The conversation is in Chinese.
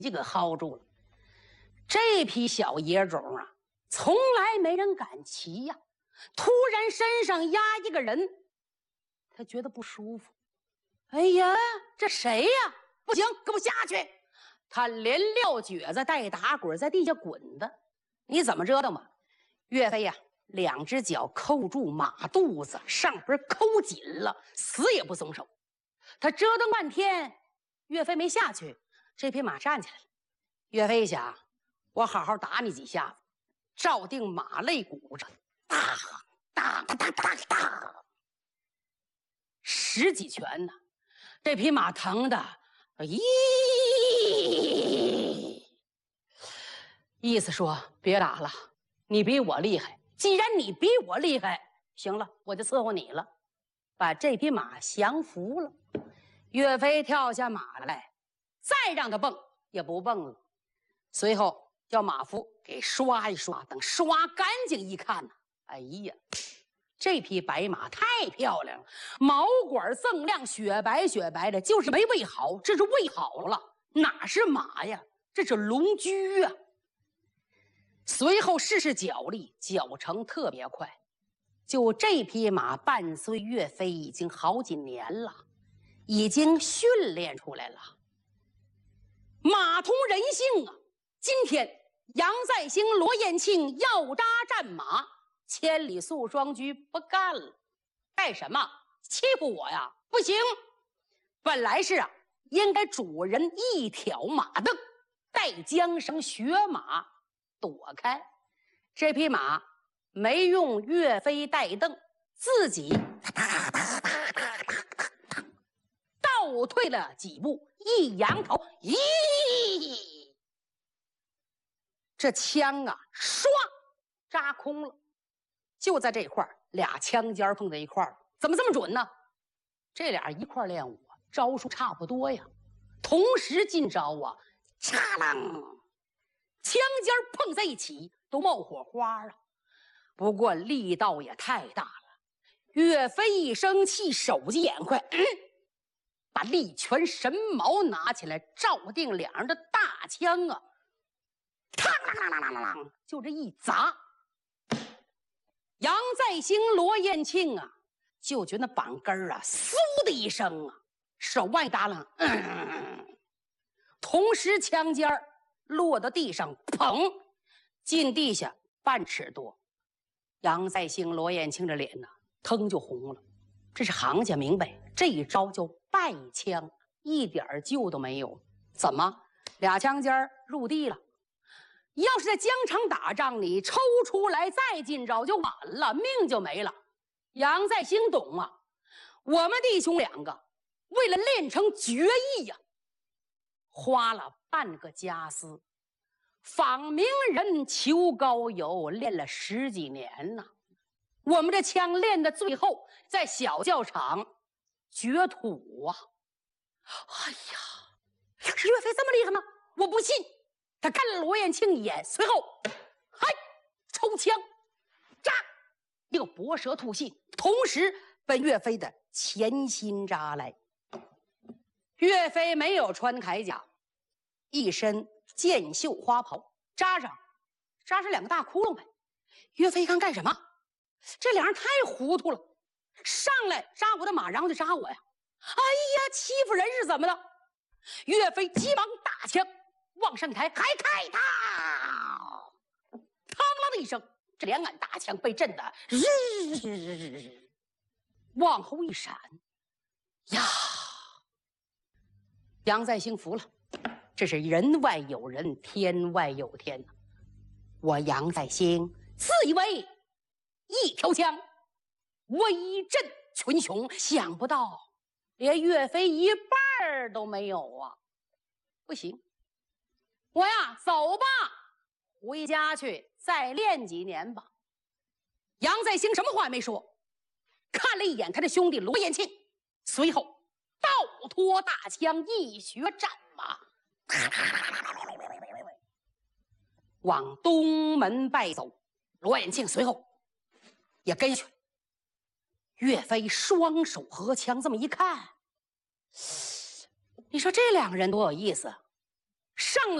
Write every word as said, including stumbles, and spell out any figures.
就给薅住了。这匹小野种啊，从来没人敢骑呀。突然身上压一个人，他觉得不舒服。哎呀，这谁呀？不行，给我下去！他连撂蹶子带打滚，在地下滚的。你怎么折腾嘛？岳飞呀，两只脚扣住马肚子，上边扣紧了，死也不松手。他折腾半天，岳飞没下去，这匹马站起来了。岳飞一想，我好好打你几下子，照定马肋骨上，哒哒哒哒哒哒，十几拳呢。这匹马疼的，咦，意思说别打了，你比我厉害。既然你比我厉害，行了，我就伺候你了，把这匹马降服了。岳飞跳下马来，再让他蹦也不蹦了。随后叫马夫给刷一刷，等刷干净一看呢，哎呀，这匹白马太漂亮了，毛管锃亮，雪白雪白的，就是没喂好，这是喂好了，哪是马呀，这是龙驹啊。随后试试脚力，脚程特别快。就这匹马伴随岳飞已经好几年了，已经训练出来了。马通人性啊！今天杨再兴、罗彦庆要扎战马，千里素双驹不干了。干什么？欺负我呀？不行！本来是啊，应该主人一挑马镫，带缰绳学马躲开。这匹马没用岳飞带镫，自己倒退了几步，一扬头，咦，这枪啊，唰扎空了。就在这块儿，俩枪尖碰在一块儿，怎么这么准呢？这俩一块练武，招数差不多呀。同时进招啊，嚓啷，枪尖碰在一起，都冒火花啊。不过力道也太大了。岳飞一生气，手疾眼快，嗯，把力拳神矛拿起来，照定两人的大枪啊，嘡啷啷啷啷啷，就这一砸。杨再兴、罗彦庆啊，就觉得那板根啊，嗖的一声啊，手腕一搭楞，嗯，同时枪尖落到地上，砰，进地下半尺多。杨再兴、罗彦庆这脸呢，腾就红了。这是行家明白，这一招叫败枪，一点救都没有。怎么？俩枪尖入地了。要是在疆场打仗，你抽出来再进招就晚了，命就没了。杨再兴懂啊，我们弟兄两个为了练成绝艺呀、啊，花了半个家私，访名人求高友，练了十几年呢。我们这枪练的最后，在小教场掘土啊！哎呀，岳飞这么厉害吗？我不信。他看了罗彦庆一眼，随后，嗨，抽枪，扎，一个搏蛇吐信，同时奔岳飞的前心扎来。岳飞没有穿铠甲，一身箭袖花袍，扎上，扎上两个大窟窿呗。岳飞一看干什么？这两人太糊涂了，上来扎我的马，然后就扎我呀！哎呀，欺负人是怎么的？岳飞急忙打枪。往上一抬，还开他！嘡啷的一声，这两杆大枪被震得日往后一闪，呀！杨再兴服了，这是人外有人，天外有天呐！我杨再兴自以为一条枪威震群雄，想不到连岳飞一半都没有啊！不行。我呀，走吧，回家去再练几年吧。杨再兴什么话也没说，看了一眼他的兄弟罗彦庆，随后倒脱大枪，一学战马，往东门败走。罗彦庆随后也跟去。岳飞双手合枪，这么一看，你说这两个人多有意思。 上来。